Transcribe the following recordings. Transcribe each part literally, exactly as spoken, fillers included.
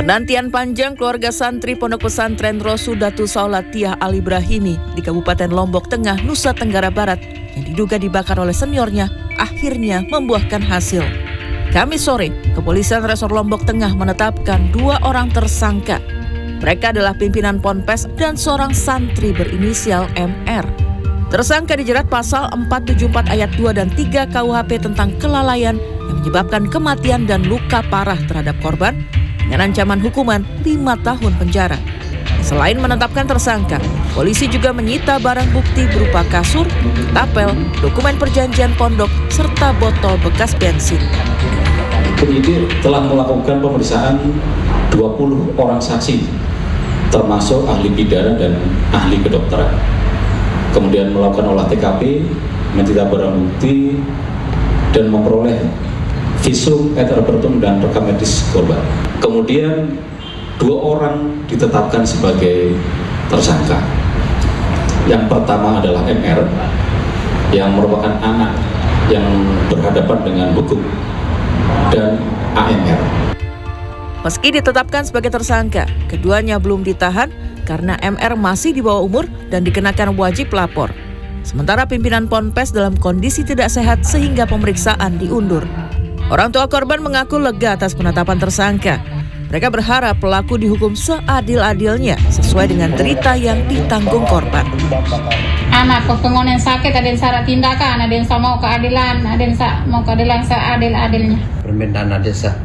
Penantian panjang keluarga santri Pondok Pesantren Rosudatu Saulatia Al Ibrahimi di Kabupaten Lombok Tengah, Nusa Tenggara Barat yang diduga dibakar oleh seniornya akhirnya membuahkan hasil. Kamis sore, Kepolisian Resor Lombok Tengah menetapkan dua orang tersangka. Mereka adalah pimpinan Ponpes dan seorang santri berinisial M R. Tersangka dijerat pasal empat tujuh empat ayat dua dan tiga K U H P tentang kelalaian yang menyebabkan kematian dan luka parah terhadap korban dengan ancaman hukuman lima tahun penjara. Selain menetapkan tersangka, polisi juga menyita barang bukti berupa kasur, tapel, dokumen perjanjian pondok, serta botol bekas bensin. Penyidik telah melakukan pemeriksaan dua puluh orang saksi, termasuk ahli pidana dan ahli kedokteran. Kemudian melakukan olah T K P, menyita barang bukti, dan memperoleh visum et repertum dan rekam medis korban. Kemudian dua orang ditetapkan sebagai tersangka. Yang pertama adalah M R, yang merupakan anak yang berhadapan dengan hukum, dan A M R. Meski ditetapkan sebagai tersangka, keduanya belum ditahan karena M R masih di bawah umur dan dikenakan wajib lapor. Sementara pimpinan Ponpes dalam kondisi tidak sehat sehingga pemeriksaan diundur. Orang tua korban mengaku lega atas penetapan tersangka. Mereka berharap pelaku dihukum seadil-adilnya sesuai dengan derita yang ditanggung korban. Anak kekengone yang sakit, ada yang salah tindakan, ada yang mau keadilan, ada yang mau keadilan seadil-adilnya. Permintaan ada sa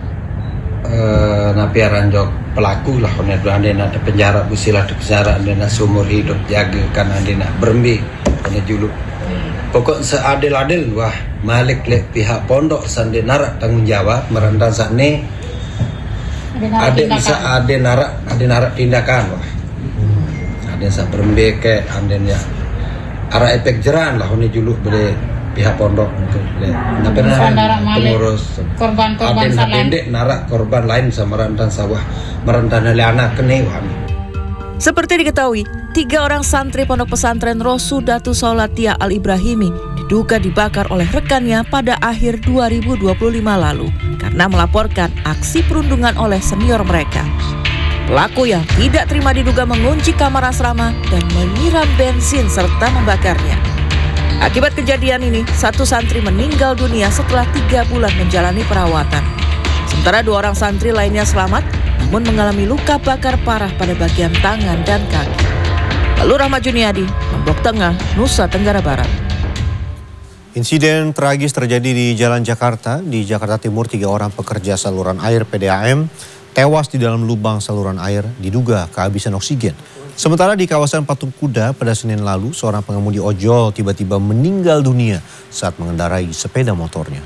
eh napiaran jok pelaku lah, kalau ada ada penjara busilah di penjara, ada seumur hidup jaga kan, ada berembi, ada juluk. Pokok seadil-adil wah malik lek pihak pondok sande narak tanggung jawab merantau sakne. Ada bisa ada narak ada narak tindakan wah. Ada sa berembe ke andenya arah efek jeran lah ini juluk beli pihak pondok untuk le. Tapi pengurus korban-korban salah. Pendek narak korban lain sama merantau sawah merantau anak kene wah. Seperti diketahui, tiga orang santri Pondok Pesantren Rosudatu Saulatia Al Ibrahimi diduga dibakar oleh rekannya pada akhir dua ribu dua puluh lima lalu karena melaporkan aksi perundungan oleh senior mereka. Pelaku yang tidak terima diduga mengunci kamar asrama dan menyiram bensin serta membakarnya. Akibat kejadian ini, satu santri meninggal dunia setelah tiga bulan menjalani perawatan. Sementara dua orang santri lainnya selamat, namun mengalami luka bakar parah pada bagian tangan dan kaki. Lalu Rahmat Juniadi, Lombok Tengah, Nusa Tenggara Barat. Insiden tragis terjadi di Jalan Jakarta. Di Jakarta Timur, tiga orang pekerja saluran air P D A M tewas di dalam lubang saluran air diduga kehabisan oksigen. Sementara di kawasan Patung Kuda pada Senin lalu, seorang pengemudi ojol tiba-tiba meninggal dunia saat mengendarai sepeda motornya.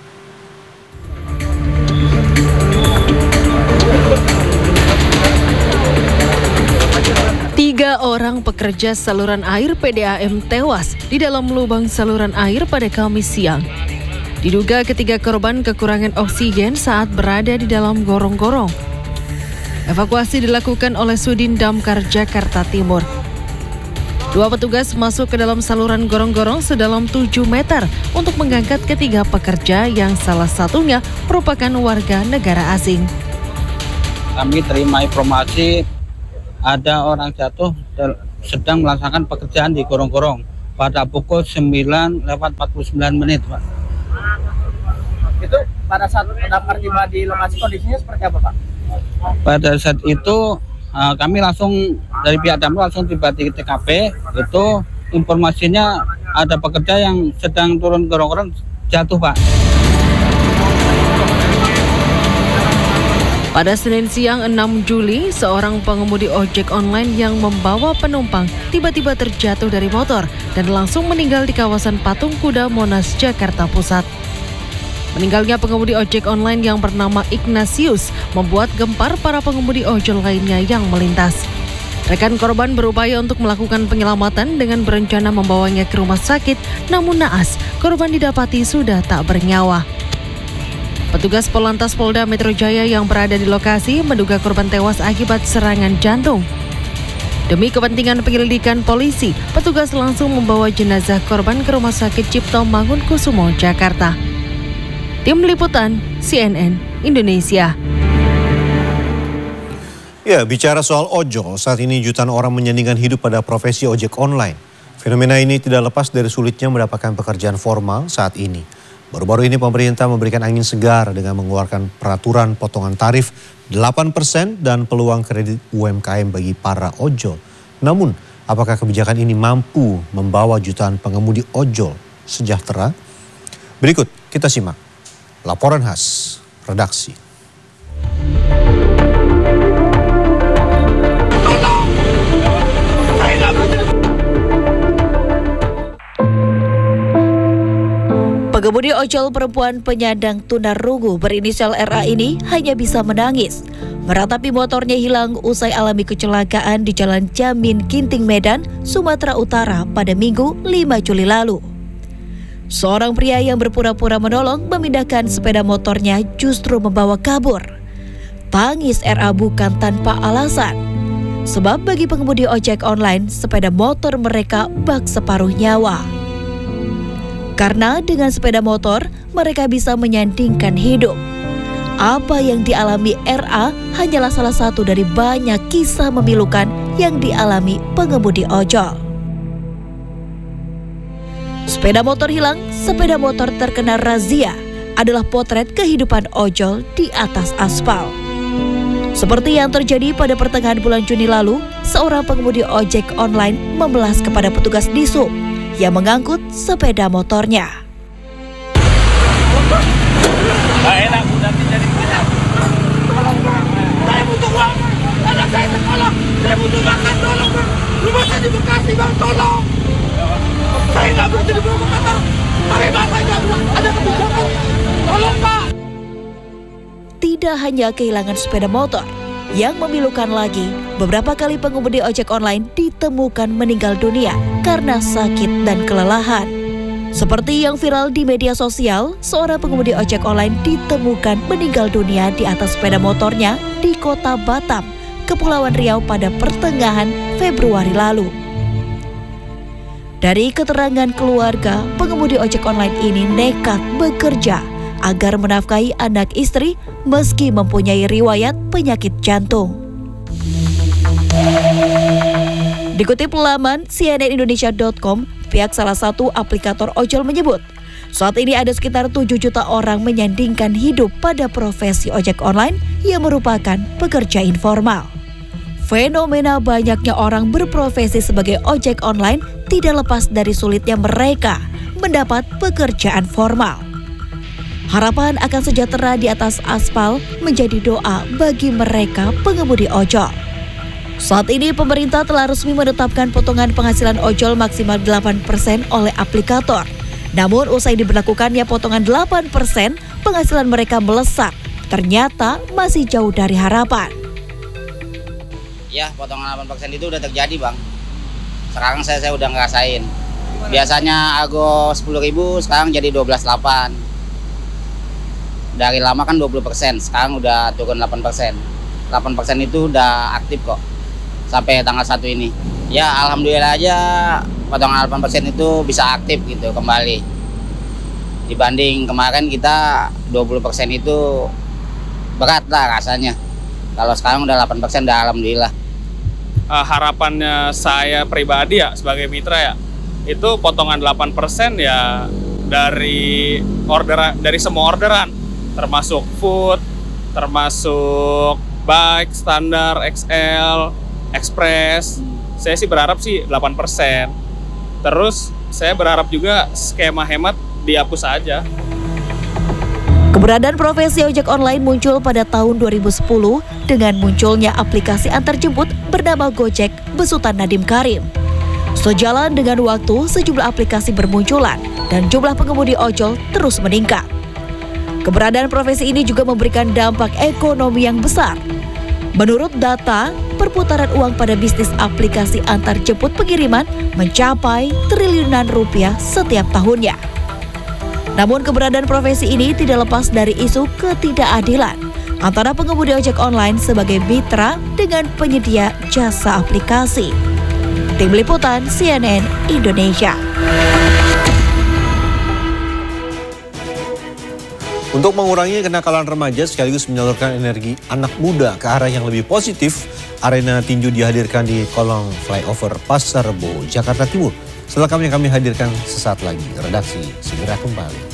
Tiga orang pekerja saluran air P D A M tewas di dalam lubang saluran air pada Kamis siang. Diduga ketiga korban kekurangan oksigen saat berada di dalam gorong-gorong. Evakuasi dilakukan oleh Sudin Damkar Jakarta Timur. Dua petugas masuk ke dalam saluran gorong-gorong sedalam tujuh meter untuk mengangkat ketiga pekerja yang salah satunya merupakan warga negara asing. Kami terima informasi ada orang jatuh sedang melaksanakan pekerjaan di gorong-gorong pada pukul sembilan lewat empat puluh sembilan menit, Pak. Itu pada saat Damkar tiba di lokasi kondisinya seperti apa, Pak? Pada saat itu uh, kami langsung dari pihak Damkar langsung tiba di T K P. Itu informasinya ada pekerja yang sedang turun gorong-gorong jatuh, Pak. Pada Senin siang enam Juli, seorang pengemudi ojek online yang membawa penumpang tiba-tiba terjatuh dari motor dan langsung meninggal di kawasan Patung Kuda Monas, Jakarta Pusat. Meninggalnya pengemudi ojek online yang bernama Ignatius membuat gempar para pengemudi ojol lainnya yang melintas. Rekan korban berupaya untuk melakukan penyelamatan dengan berencana membawanya ke rumah sakit, namun naas, korban didapati sudah tak bernyawa. Petugas Polantas Polda Metro Jaya yang berada di lokasi menduga korban tewas akibat serangan jantung. Demi kepentingan penyelidikan polisi, petugas langsung membawa jenazah korban ke Rumah Sakit Cipto Mangunkusumo, Jakarta. Tim Liputan C N N Indonesia. Ya, bicara soal ojol, saat ini jutaan orang menyandingkan hidup pada profesi ojek online. Fenomena ini tidak lepas dari sulitnya mendapatkan pekerjaan formal saat ini. Baru-baru ini pemerintah memberikan angin segar dengan mengeluarkan peraturan potongan tarif delapan persen dan peluang kredit U M K M bagi para ojol. Namun, apakah kebijakan ini mampu membawa jutaan pengemudi ojol sejahtera? Berikut kita simak laporan khas redaksi. Pengemudi ojol perempuan penyandang tunarungu berinisial R A ini hanya bisa menangis meratapi motornya hilang usai alami kecelakaan di Jalan Jamin Ginting Medan, Sumatera Utara pada Minggu lima Juli lalu. Seorang pria yang berpura-pura menolong memindahkan sepeda motornya justru membawa kabur. Tangis R A bukan tanpa alasan. Sebab bagi pengemudi ojek online, sepeda motor mereka bak separuh nyawa. Karena dengan sepeda motor, mereka bisa menyandingkan hidup. Apa yang dialami R A hanyalah salah satu dari banyak kisah memilukan yang dialami pengemudi ojol. Sepeda motor hilang, sepeda motor terkena razia adalah potret kehidupan ojol di atas aspal. Seperti yang terjadi pada pertengahan bulan Juni lalu, seorang pengemudi ojek online memelas kepada petugas Dishub yang mengangkut sepeda motornya. Nah, enak, nanti jadi kita. Tolong, Bang. Saya butuh uang. Anak saya sekolah. Saya butuh makan, tolong, Bang. Rumah saya di Bekasi, Bang, tolong. Saya nggak berhenti di Purwokerto. Tapi Bapak nggak ada kebijakan. Tolong, Pak. Tidak hanya kehilangan sepeda motor, yang memilukan lagi, beberapa kali pengemudi ojek online ditemukan meninggal dunia karena sakit dan kelelahan. Seperti yang viral di media sosial, seorang pengemudi ojek online ditemukan meninggal dunia di atas sepeda motornya di kota Batam, Kepulauan Riau pada pertengahan Februari lalu. Dari keterangan keluarga, pengemudi ojek online ini nekat bekerja agar menafkahi anak istri meski mempunyai riwayat penyakit jantung. Dikutip laman C N N Indonesia dot com, pihak salah satu aplikator ojol menyebut, saat ini ada sekitar tujuh juta orang menyandingkan hidup pada profesi ojek online yang merupakan pekerja informal. Fenomena banyaknya orang berprofesi sebagai ojek online tidak lepas dari sulitnya mereka mendapat pekerjaan formal. Harapan akan sejahtera di atas aspal menjadi doa bagi mereka pengemudi ojol. Saat ini pemerintah telah resmi menetapkan potongan penghasilan ojol maksimal delapan persen oleh aplikator. Namun usai diberlakukannya potongan delapan persen, penghasilan mereka melesat. Ternyata masih jauh dari harapan. Ya, potongan delapan persen itu udah terjadi, Bang. Sekarang saya, saya udah ngerasain. Biasanya argo sepuluh ribu, sekarang jadi dua belas koma delapan. Dari lama kan dua puluh persen, sekarang udah turun delapan persen. delapan persen itu udah aktif kok sampai tanggal satu ini. Ya alhamdulillah aja potongan delapan persen itu bisa aktif gitu kembali. Dibanding kemarin kita dua puluh persen itu berat lah rasanya. Kalau sekarang udah delapan persen udah alhamdulillah. Uh, harapannya saya pribadi ya sebagai mitra ya, itu potongan delapan persen ya dari order dari semua orderan. Termasuk food, termasuk bike, standar, X L, express. Saya sih berharap sih delapan persen. Terus saya berharap juga skema hemat dihapus aja. Keberadaan profesi ojek online muncul pada tahun dua ribu sepuluh dengan munculnya aplikasi antarjemput bernama Gojek besutan Nadiem Karim. Sejalan dengan waktu, sejumlah aplikasi bermunculan dan jumlah pengemudi ojol terus meningkat. Keberadaan profesi ini juga memberikan dampak ekonomi yang besar. Menurut data, perputaran uang pada bisnis aplikasi antar jemput pengiriman mencapai triliunan rupiah setiap tahunnya. Namun keberadaan profesi ini tidak lepas dari isu ketidakadilan antara pengemudi ojek online sebagai mitra dengan penyedia jasa aplikasi. Tim Liputan C N N Indonesia. Untuk mengurangi kenakalan remaja sekaligus menyalurkan energi anak muda ke arah yang lebih positif, arena tinju dihadirkan di kolong flyover Pasar Rebo, Jakarta Timur. Setelah kami kami hadirkan sesaat lagi, redaksi segera kembali.